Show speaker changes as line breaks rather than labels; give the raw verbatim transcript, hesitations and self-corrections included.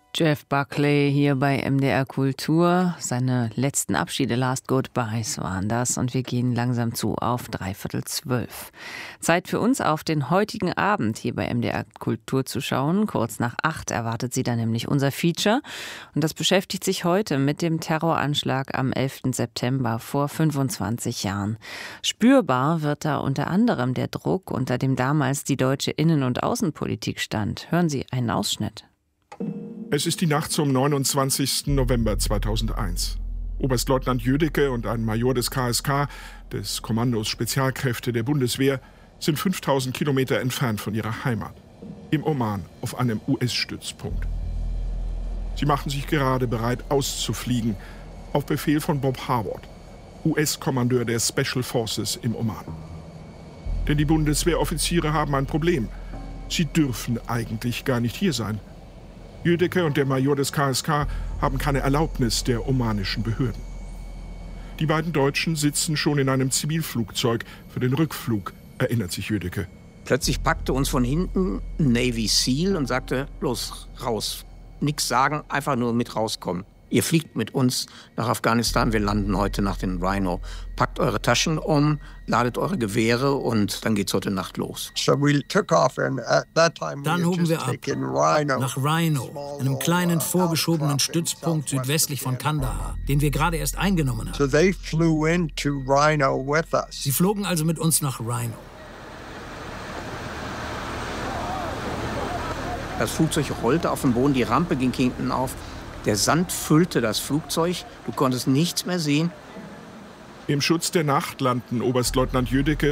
Jeff Buckley hier bei M D R Kultur. Seine letzten Abschiede, Last Goodbyes waren das. Und wir gehen langsam zu auf dreiviertel zwölf. Zeit für uns auf den heutigen Abend hier bei M D R Kultur zu schauen. Kurz nach acht erwartet Sie dann nämlich unser Feature. Und das beschäftigt sich heute mit dem Terroranschlag am elften September vor fünfundzwanzig Jahren. Spürbar wird da unter anderem der Druck, unter dem damals die deutsche Innen- und Außenpolitik stand. Hören Sie einen Ausschnitt.
Es ist die Nacht zum neunundzwanzigsten November zweitausendeins. Oberstleutnant Jödecke und ein Major des K S K, des Kommandos Spezialkräfte der Bundeswehr, sind fünftausend Kilometer entfernt von ihrer Heimat, im Oman auf einem U S-Stützpunkt. Sie machen sich gerade bereit, auszufliegen, auf Befehl von Bob Harward, U S-Kommandeur der Special Forces im Oman. Denn die Bundeswehroffiziere haben ein Problem. Sie dürfen eigentlich gar nicht hier sein. Jödecke und der Major des K S K haben keine Erlaubnis der omanischen Behörden. Die beiden Deutschen sitzen schon in einem Zivilflugzeug für den Rückflug, erinnert sich Jödecke.
Plötzlich packte uns von hinten ein Navy Seal und sagte, los, raus. Nix sagen, einfach nur mit rauskommen. Ihr fliegt mit uns nach Afghanistan, wir landen heute nach den Rhino. Packt eure Taschen um, ladet eure Gewehre und dann geht's heute Nacht los.
Dann hoben wir ab, nach Rhino, einem kleinen vorgeschobenen Stützpunkt südwestlich von Kandahar, den wir gerade erst eingenommen haben. Sie flogen also mit uns nach Rhino.
Das Flugzeug rollte auf den Boden, die Rampe ging hinten auf. Der Sand füllte das Flugzeug, du konntest nichts mehr sehen.
Im Schutz der Nacht landen Oberstleutnant Jödecke